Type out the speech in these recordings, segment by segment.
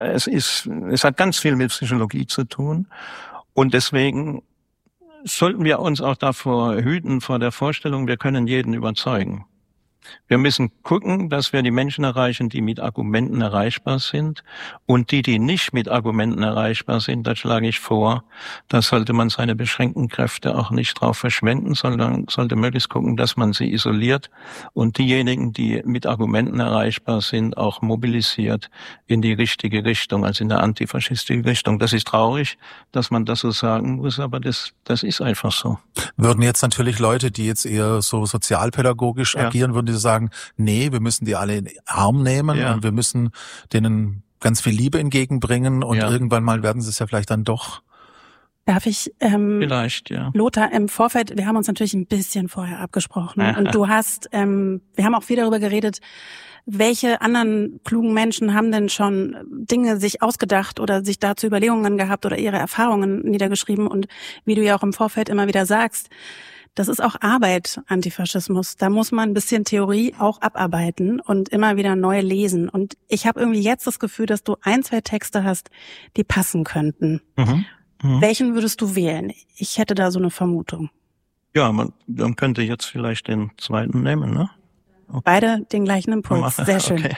es hat ganz viel mit Psychologie zu tun. Und deswegen sollten wir uns auch davor hüten, vor der Vorstellung, wir können jeden überzeugen. Wir müssen gucken, dass wir die Menschen erreichen, die mit Argumenten erreichbar sind. Und die nicht mit Argumenten erreichbar sind, da schlage ich vor, da sollte man seine beschränkten Kräfte auch nicht drauf verschwenden, sondern sollte möglichst gucken, dass man sie isoliert und diejenigen, die mit Argumenten erreichbar sind, auch mobilisiert in die richtige Richtung, also in der antifaschistische Richtung. Das ist traurig, dass man das so sagen muss, aber das ist einfach so. Würden jetzt natürlich Leute, die jetzt eher so sozialpädagogisch agieren, würden die sagen, nee, wir müssen die alle in den Arm nehmen und wir müssen denen ganz viel Liebe entgegenbringen und irgendwann mal werden sie es ja vielleicht dann doch. Darf ich, vielleicht, Lothar, im Vorfeld, wir haben uns natürlich ein bisschen vorher abgesprochen und du hast, wir haben auch viel darüber geredet, welche anderen klugen Menschen haben denn schon Dinge sich ausgedacht oder sich dazu Überlegungen gehabt oder ihre Erfahrungen niedergeschrieben und wie du ja auch im Vorfeld immer wieder sagst, das ist auch Arbeit, Antifaschismus. Da muss man ein bisschen Theorie auch abarbeiten und immer wieder neu lesen. Und ich habe irgendwie jetzt das Gefühl, dass du 1, 2 Texte hast, die passen könnten. Welchen würdest du wählen? Ich hätte da so eine Vermutung. Ja, man könnte jetzt vielleicht den zweiten nehmen, ne? Okay. Beide den gleichen Impuls. Sehr schön. Okay.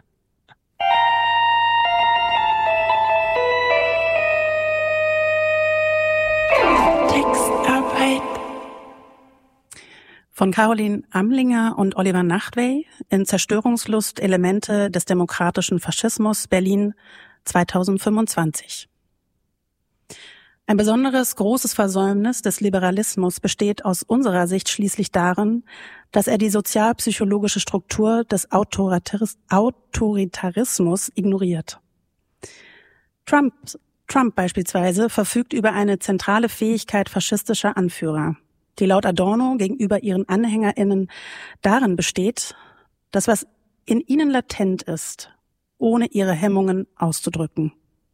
Textarbeit. Von Caroline Amlinger und Oliver Nachtwey in Zerstörungslust Elemente des demokratischen Faschismus Berlin 2025. Ein besonderes großes Versäumnis des Liberalismus besteht aus unserer Sicht schließlich darin, dass er die sozialpsychologische Struktur des Autoritarismus ignoriert. Trump beispielsweise verfügt über eine zentrale Fähigkeit faschistischer Anführer, die laut Adorno gegenüber ihren AnhängerInnen darin besteht, das, was in ihnen latent ist, ohne ihre Hemmungen auszudrücken.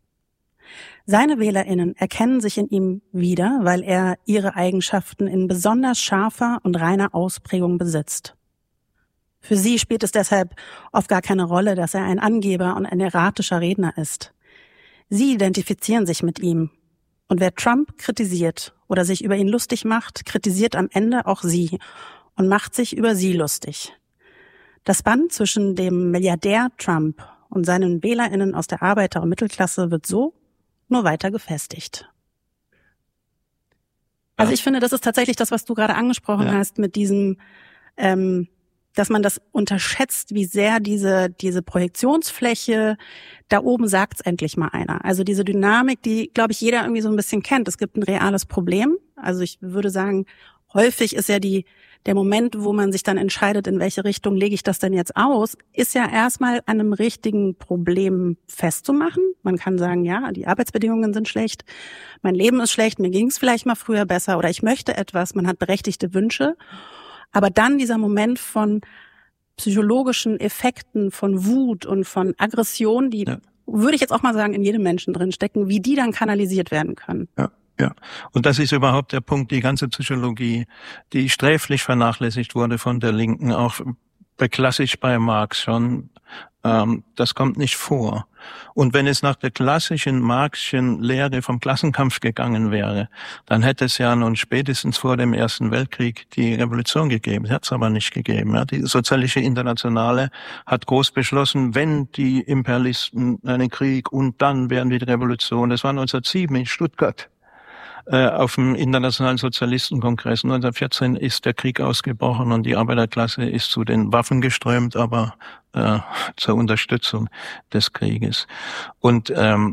Seine WählerInnen erkennen sich in ihm wieder, weil er ihre Eigenschaften in besonders scharfer und reiner Ausprägung besitzt. Für sie spielt es deshalb oft gar keine Rolle, dass er ein Angeber und ein erratischer Redner ist. Sie identifizieren sich mit ihm. Und wer Trump kritisiert oder sich über ihn lustig macht, kritisiert am Ende auch sie und macht sich über sie lustig. Das Band zwischen dem Milliardär Trump und seinen WählerInnen aus der Arbeiter- und Mittelklasse wird so nur weiter gefestigt. Also ich finde, das ist tatsächlich das, was du gerade angesprochen hast mit diesem, dass man das unterschätzt, wie sehr diese Projektionsfläche, da oben sagt's endlich mal einer. Also diese Dynamik, die, glaube ich, jeder irgendwie so ein bisschen kennt. Es gibt ein reales Problem. Also ich würde sagen, häufig ist ja der Moment, wo man sich dann entscheidet, in welche Richtung lege ich das denn jetzt aus, ist ja erstmal an einem richtigen Problem festzumachen. Man kann sagen, ja, die Arbeitsbedingungen sind schlecht, mein Leben ist schlecht, mir ging es vielleicht mal früher besser oder ich möchte etwas, man hat berechtigte Wünsche. Aber dann dieser Moment von psychologischen Effekten, von Wut und von Aggression, die, würde ich jetzt auch mal sagen, in jedem Menschen drin stecken, wie die dann kanalisiert werden können. Ja, und das ist überhaupt der Punkt, die ganze Psychologie, die sträflich vernachlässigt wurde von der Linken, auch klassisch bei Marx schon, das kommt nicht vor. Und wenn es nach der klassischen Marxischen Lehre vom Klassenkampf gegangen wäre, dann hätte es ja nun spätestens vor dem Ersten Weltkrieg die Revolution gegeben. Sie hat es aber nicht gegeben. Ja. Die Sozialistische Internationale hat groß beschlossen, wenn die Imperialisten einen Krieg und dann werden wir die Revolution. Das war 1907 in Stuttgart. Auf dem Internationalen Sozialistenkongress 1914 ist der Krieg ausgebrochen und die Arbeiterklasse ist zu den Waffen geströmt, aber zur Unterstützung des Krieges. Und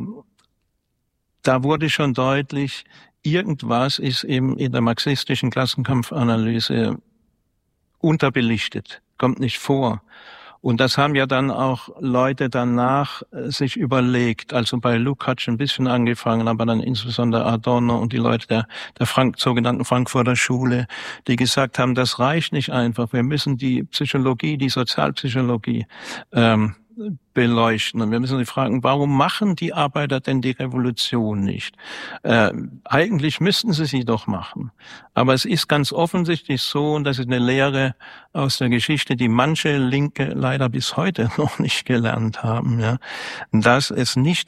da wurde schon deutlich, irgendwas ist eben in der marxistischen Klassenkampfanalyse unterbelichtet, kommt nicht vor. Und das haben ja dann auch Leute danach sich überlegt, also bei Lukács ein bisschen angefangen, aber dann insbesondere Adorno und die Leute der sogenannten Frankfurter Schule, die gesagt haben, das reicht nicht einfach, wir müssen die Psychologie, die Sozialpsychologie beleuchten. Und wir müssen uns fragen, warum machen die Arbeiter denn die Revolution nicht? Eigentlich müssten sie doch machen. Aber es ist ganz offensichtlich so, und das ist eine Lehre aus der Geschichte, die manche Linke leider bis heute noch nicht gelernt haben, ja, dass es nicht